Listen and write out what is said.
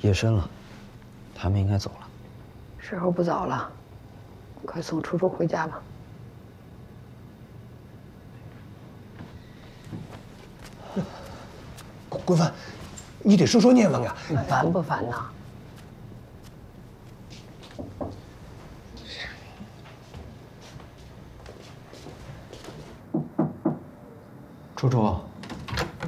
夜深了，他们应该走了。 时候不早了，快送楚楚回家吧。 贵芬，你得说说念文啊！ 你烦不烦呐？ 楚楚，